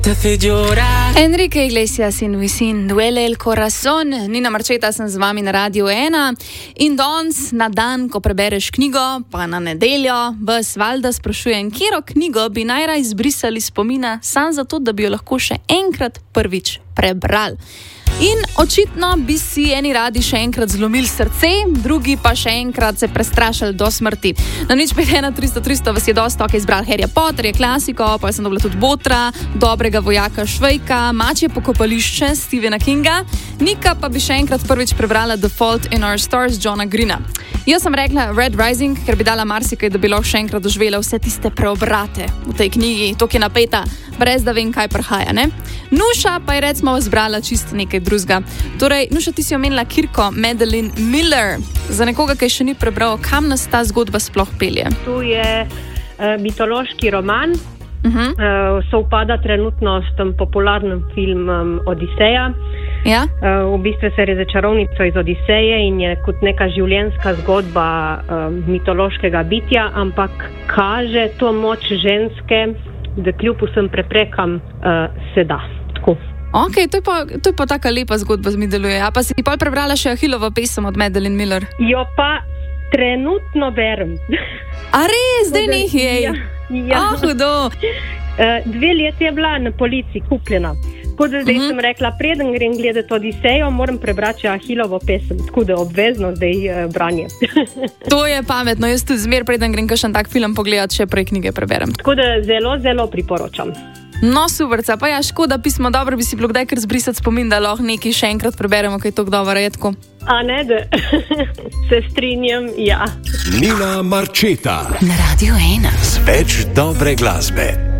Enrique Iglesias in Wisin, Duele el Corazon. Nina Marčeta sem z vami na Radio 1 in danes na dan, ko prebereš knjigo, pa na nedeljo, vas valjda sprašujem, katero knjigo bi najraje izbrisali spomina, samo zato, da bi jo lahko še enkrat prvič prebrali. In očitno bi si eni radi še enkrat zlomili srce, drugi pa še enkrat se prestrašili do smrti. Na nič 51300 vas je dosta, ki je izbral Harryja Potterja, klasiko, pa sem dobila tudi Botra, Dobrega vojaka Švejka, Mačje pokopališče Stephena Kinga, Nika pa bi še enkrat prvič prebrala The Fault in Our Stars Johna Greena. Jaz sem rekla Red Rising, ker bi dala marsikaj, da bi lahko še enkrat doživela vse tiste preobrate v tej knjigi, toliko je napeta, brez da vem, kaj prihaja, ne? Nuša pa je recimo izbrala čisto nekaj drugega. Torej, Nuša, ti si omenila Kirko Madeline Miller. Za nekoga, ki še ni prebral, kam nas ta zgodba sploh pelje? Tu je mitološki roman, sovpada trenutno s tem popularnim filmom Odiseja. Ja? V bistvu se je čarovnico iz Odiseje in je kot neka življenjska zgodba mitološkega bitja, ampak kaže to moč ženske, da kljub vsem preprekam se da. Tako. Ok, to je pa taka lepa zgodba mi deluje. A pa si pol prebrala še Achillovo pesem od Madeline Miller? Jo pa trenutno berem. A res, zdaj nekaj? Ja. Hudo. 2 leti je bila na polici kupljena. Tako da zdaj sem rekla, preden grem gledati Odisejo, moram prebrati Achillovo pesem. Tako da obvezno zdaj branje. To je pametno. Jaz tudi zmer, preden grem kakšen tak film pogledati, še prej knjige preberem. Tako da zelo, zelo priporočam. No, superca, pa ja, škoda pismo, dobro bi si bilo kdaj kar zbrisati spomin, da lahko nekaj še enkrat preberemo, kaj je tako dobro redko. A ne, da se strinjam, ja. Nina Marčeta na Radio 1 z več dobre glasbe.